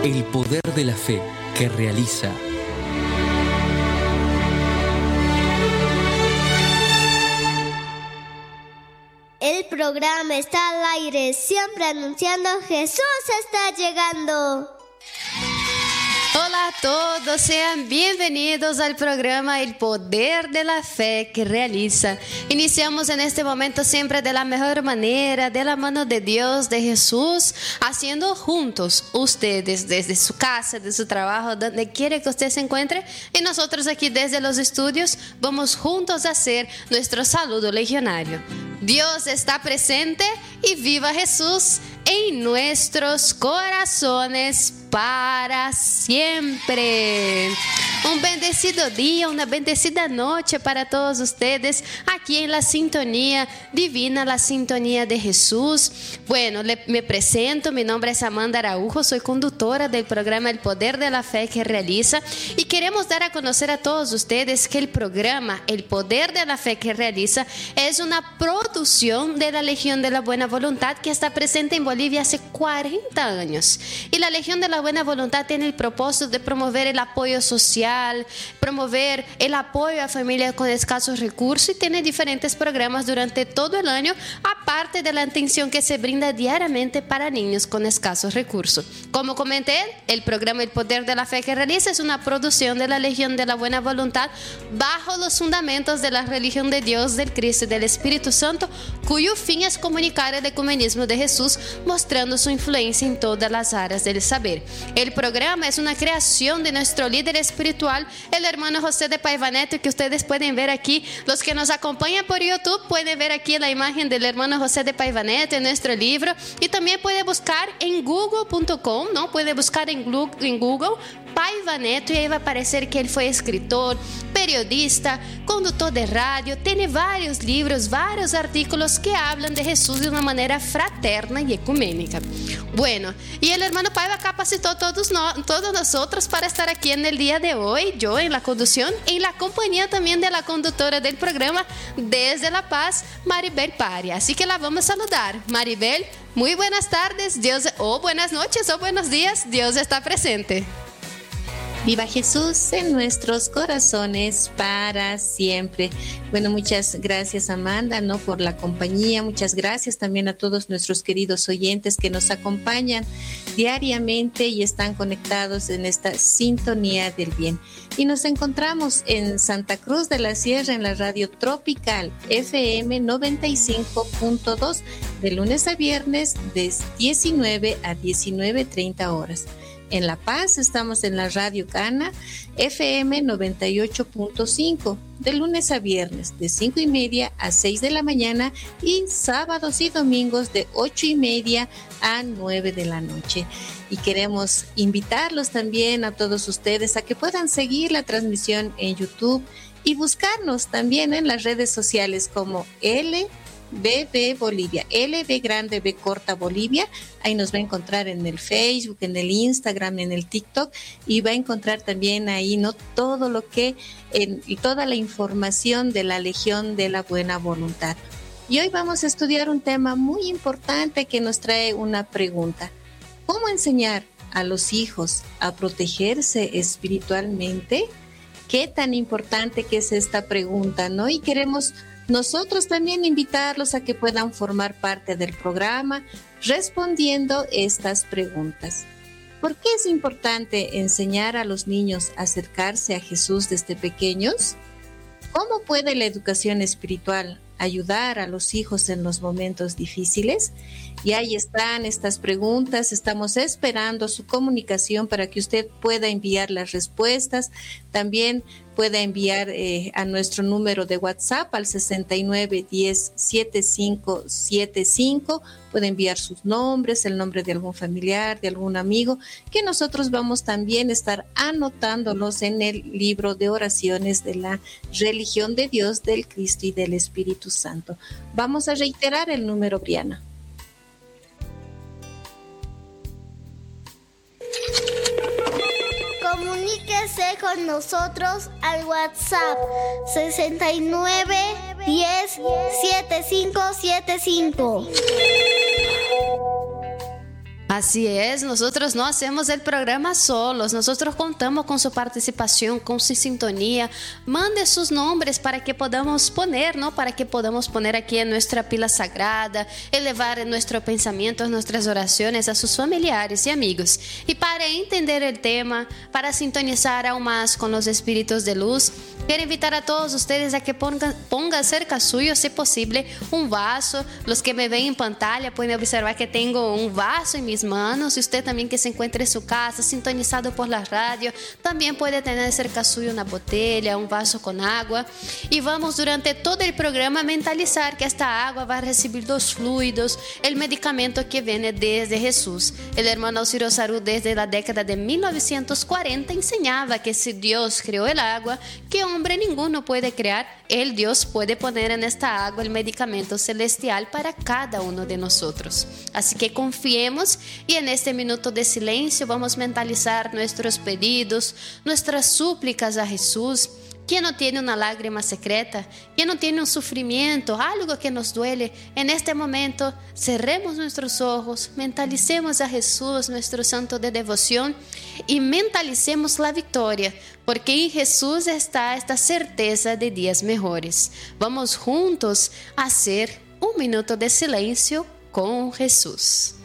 El poder de la fe que realiza. El programa está al aire, siempre anunciando Jesús está llegando. Hola a todos, sean bienvenidos al programa El Poder de la Fe que Realiza. Iniciamos en este momento siempre de la mejor manera, de la mano de Dios, de Jesús, haciendo juntos ustedes desde su casa, de su trabajo, donde quiera que usted se encuentre. Y nosotros aquí desde los estudios vamos juntos a hacer nuestro saludo legionario. Dios está presente y viva Jesús en nuestros corazones para siempre. Un bendecido día, una bendecida noche para todos ustedes aquí en la sintonía divina, la sintonía de Jesús. Bueno, me presento, mi nombre es Amanda Araujo, soy conductora del programa El Poder de la Fe que Realiza y queremos dar a conocer a todos ustedes que el programa El Poder de la Fe que Realiza es una producción de la Legión de la Buena Voluntad que está presente en Bolivia hace 40 años. Y la Legión de la Buena Voluntad tiene el propósito de promover el apoyo social, promover el apoyo a familias con escasos recursos y tiene diferentes programas durante todo el año, aparte de la atención que se brinda diariamente para niños con escasos recursos. Como comenté, el programa El Poder de la Fe que Realiza es una producción de la Legión de la Buena Voluntad bajo los fundamentos de la religión de Dios, del Cristo y del Espíritu Santo, cuyo fin es comunicar el ecumenismo de Jesús, mostrando su influencia en todas las áreas del saber. El programa es una creación de nuestro líder espiritual, el hermano José de Paiva Neto, que ustedes pueden ver aquí. Los que nos acompañan por YouTube pueden ver aquí la imagen del hermano José de Paiva Neto en nuestro libro. Y también puede buscar en google.com, ¿no? Puede buscar en Google Paiva Neto y ahí va a aparecer que él fue escritor, periodista, conductor de radio, tiene varios libros, varios artículos que hablan de Jesús de una manera fraterna y ecuménica. Bueno, y el hermano Paiva capacitó a todos nosotros para estar aquí en el día de hoy, yo en la conducción, en la compañía también de la conductora del programa desde La Paz, Maribel Paria. Así que la vamos a saludar. Maribel, muy buenas tardes, buenas noches o buenos días, Dios está presente. Viva Jesús en nuestros corazones para siempre. Bueno, muchas gracias Amanda, ¿no? Por la compañía. Muchas gracias también a todos nuestros queridos oyentes que nos acompañan diariamente y están conectados en esta sintonía del bien. Y nos encontramos en Santa Cruz de la Sierra en la radio Tropical FM 95.2 de lunes a viernes de 19 a 19:30 horas. En La Paz estamos en la Radio Cana FM 98.5 de lunes a viernes de 5:30 a 6 de la mañana y sábados y domingos de 8:30 a 9 de la noche. Y queremos invitarlos también a todos ustedes a que puedan seguir la transmisión en YouTube y buscarnos también en las redes sociales como LBB Bolivia, LB grande B corta Bolivia. Ahí nos va a encontrar en el Facebook, en el Instagram, en el TikTok y va a encontrar también ahí, ¿no? Todo lo que y toda la información de la Legión de la Buena Voluntad. Y hoy vamos a estudiar un tema muy importante que nos trae una pregunta: ¿cómo enseñar a los hijos a protegerse espiritualmente? Qué tan importante que es esta pregunta, ¿no? Y queremos nosotros también invitarlos a que puedan formar parte del programa respondiendo estas preguntas. ¿Por qué es importante enseñar a los niños a acercarse a Jesús desde pequeños? ¿Cómo puede la educación espiritual ayudar a los hijos en los momentos difíciles? Y ahí están estas preguntas. Estamos esperando su comunicación para que usted pueda enviar las respuestas. También puede enviar a nuestro número de WhatsApp al 69107575. Puede enviar sus nombres, el nombre de algún familiar, de algún amigo, que nosotros vamos también a estar anotándolos en el libro de oraciones de la religión de Dios, del Cristo y del Espíritu Santo. Vamos a reiterar el número, Briana. Comuníquese con nosotros al WhatsApp 69107575. Así es, nosotros no hacemos el programa solos, nosotros contamos con su participación, con su sintonía. Mande sus nombres para que podamos poner, ¿no? Para que podamos poner aquí en nuestra pila sagrada, elevar en nuestros pensamientos, nuestras oraciones a sus familiares y amigos. Y para entender el tema, para sintonizar aún más con los espíritus de luz, quiero invitar a todos ustedes a que pongan cerca suyo, si posible, un vaso. Los que me ven en pantalla pueden observar que tengo un vaso en mis manos. Y usted también que se encuentre en su casa, sintonizado por la radio, también puede tener cerca suyo una botella, un vaso con agua. Y vamos durante todo el programa a mentalizar que esta agua va a recibir los fluidos, el medicamento que viene desde Jesús. El hermano Alciro Sarú desde la década de 1940 enseñaba que si Dios creó el agua, que hombre ninguno puede crear, el Dios puede poner en esta agua el medicamento celestial para cada uno de nosotros. Así que confiemos y en este minuto de silencio vamos a mentalizar nuestros pedidos, nuestras súplicas a Jesús. ¿Quién no tiene una lágrima secreta? ¿Quién no tiene un sufrimiento, algo que nos duele? En este momento, cerremos nuestros ojos, mentalicemos a Jesús, nuestro santo de devoción, y mentalicemos la victoria, porque en Jesús está esta certeza de días mejores. Vamos juntos a hacer un minuto de silencio con Jesús.